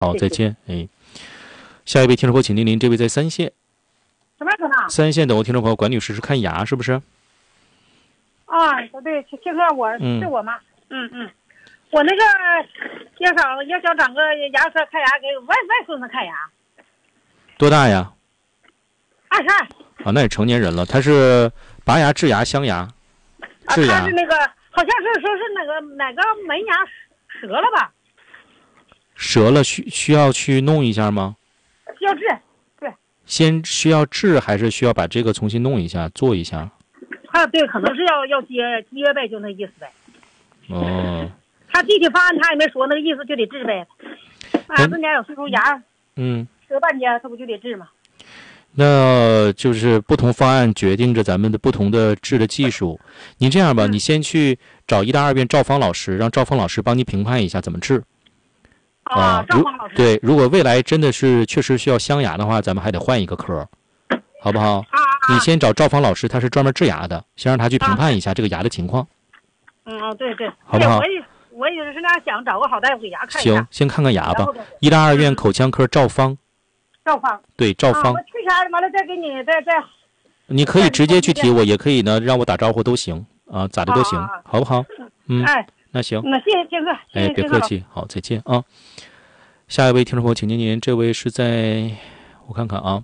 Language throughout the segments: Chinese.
好，再见。哎，下一位听众朋友，请您这位在三线。 什么呢？ 三线等候听众朋友，管女士是看牙是不是？ 啊，对，听说是我吗？我那个也想长个牙科看牙，给外孙子看牙。 多大呀 22。 啊，那也成年人了。他是拔牙、治牙、镶牙、治牙。 他是那个好像是说是哪个门牙折了吧？ 折了需要去弄一下吗？ 需要治，对。 先需要治还是需要把这个重新弄一下做一下？ 对，可能是要接呗，就那意思呗。 哦。 他具体方案他也没说，那个意思就得治呗。24年有时候牙折半截，他不就得治吗？ 那就是不同方案决定着咱们的不同的治的技术。你这样吧，你先去找医大2院赵芳老师，让赵芳老师帮你评判一下怎么治。 赵芳老师。 对，如果未来真的是确实需要镶牙的话，咱们还得换一个科，好不好？你先找赵芳老师，他是专门治牙的，先让他去评判一下这个牙的情况。 对， 好不好？ 我也是那样想，找个好大夫给牙看一下。 行，先看看牙吧。医大2院口腔科赵芳。 赵芳。 对，赵芳。 我去啥完了再给你再。 你可以直接去提我，也可以呢让我打招呼都行啊，咋的都行，好不好？那行。 那谢谢金哥。 哎，别客气，好，再见啊。下一位听众朋友，请您，这位是在我看看啊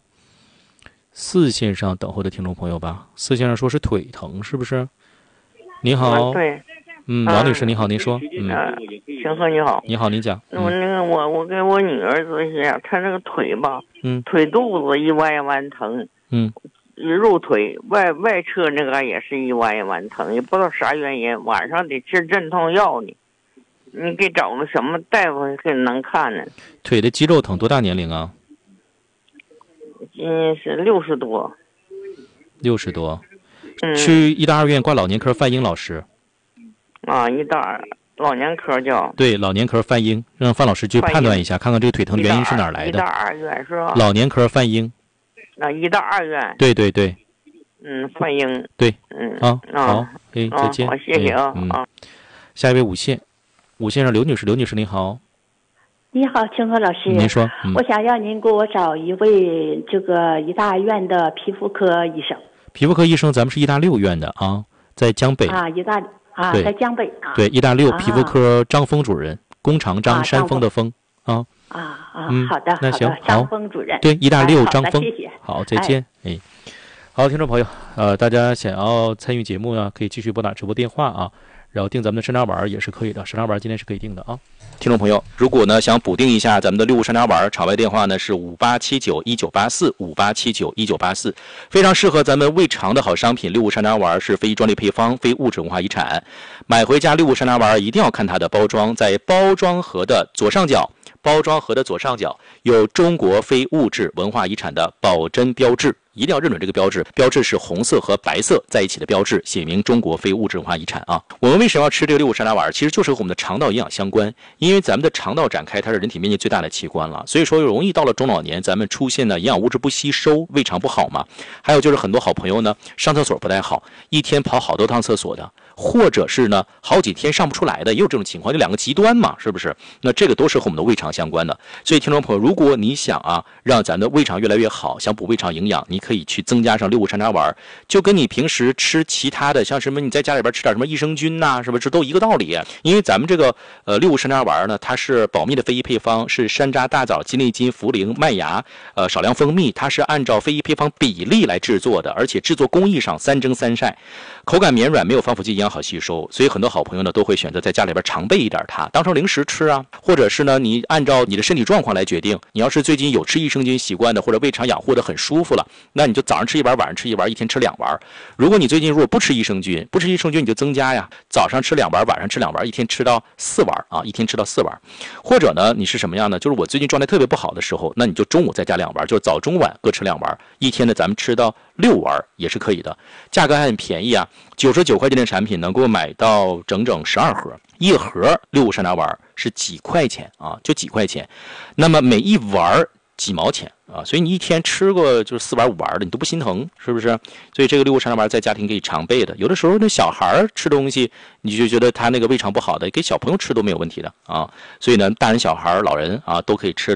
，4线上等候的听众朋友吧。4线上说是腿疼，是不是？你好。 对。 王女士你好，您说。 秦鹤你好。 你好，您讲。 我给我女儿做一下，她这个腿吧，腿肚子一弯一弯疼，肉腿外侧那个也是一弯一弯疼，也不知道啥原因，晚上得吃镇痛药呢。你给找个什么大夫给能看呢？ 腿的肌肉疼，多大年龄啊？ 是60多。 60多。去医大2院挂老年科范英老师。 医大老年科叫。对， 老年科范英，让范老师去判断一下，看看这个腿疼原因是哪儿来的。 医大2院是吧？ 老年科范英。 医大2院。 对。 范英。 对。好，再见。 好，谢谢啊。 下一位5线上刘女士，刘女士你好。 你好，清河老师。 您说。 我想让您给我找一位这个医大院的皮肤科医生。 皮肤科医生，咱们是医大6院的啊，在江北。 在江北啊。 对，医大6皮肤科张峰主任，弓长张山峰的峰啊。 好的， 那行， 张峰主任。 对，医大6张峰。 谢谢。 好，再见。好，听众朋友，大家想要参与节目呢，可以继续拨打直播电话啊，然后订咱们的山楂丸也是可以的，山楂丸今天是可以订的啊。听众朋友，如果呢想补订一下咱们的6物山楂丸，场外电话呢是58791984，58791984，非常适合咱们胃肠的好商品。6物山楂丸是非专利配方，非物质文化遗产。买回家6物山楂丸一定要看它的包装，在包装盒的左上角有中国非物质文化遗产的保真标志。一定要认准这个标志，标志是红色和白色在一起的标志，写明中国非物质文化遗产啊。我们为什么要吃这个6物山楂丸？其实就是和我们的肠道营养相关，因为咱们的肠道展开，它是人体面积最大的器官了，所以说容易到了中老年，咱们出现的营养物质不吸收，胃肠不好嘛。还有就是很多好朋友呢，上厕所不太好，一天跑好多趟厕所的，或者是呢好几天上不出来的，也有这种情况，就2个极端嘛，是不是？那这个都是和我们的胃肠相关的。所以听众朋友，如果你想让咱的胃肠越来越好，想补胃肠营养，你可以去增加上6物山楂丸，就跟你平时吃其他的，像什么你在家里边吃点什么益生菌呐，是不是都一个道理？因为咱们这个6物山楂丸呢，它是保密的非遗配方，是山楂、大枣、鸡内金、茯苓、麦芽，少量蜂蜜，它是按照非遗配方比例来制作的，而且制作工艺上3蒸3晒，口感绵软，没有防腐剂，营养好吸收。所以很多好朋友呢都会选择在家里边常备一点它，当成零食吃啊，或者是呢你按照你的身体状况来决定。你要是最近有吃益生菌习惯的，或者胃肠养护的很舒服了，那你就早上吃1丸，晚上吃1丸，一天吃2丸。如果你最近如果不吃益生菌你就增加呀，早上吃2丸，晚上吃2丸，一天吃到4丸啊，一天吃到4丸。或者呢你是什么样呢？就是我最近状态特别不好的时候，那你就中午再加2丸，就是早中晚各吃2丸，一天呢咱们吃到6丸也是可以的，价格还很便宜啊，99块钱的产品能够买到整整12盒，一盒6物山楂丸是几块钱啊，就几块钱，那么每一丸几毛钱啊，所以你一天吃过就是4碗5碗的，你都不心疼，是不是？所以这个6物山楂丸在家庭可以常备的。有的时候那小孩吃东西，你就觉得他那个胃肠不好的，给小朋友吃都没有问题的啊。所以呢，大人小孩老人啊都可以吃的。